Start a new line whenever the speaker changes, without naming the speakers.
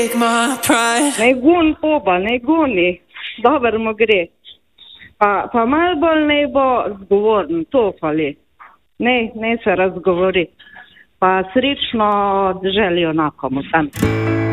Ne gun poba, ne guni, dobro mu gre. Pa malo bolj ne bo zgovoren, to fali. Ne se razgovori. Pa srečno želijo nakomu tam.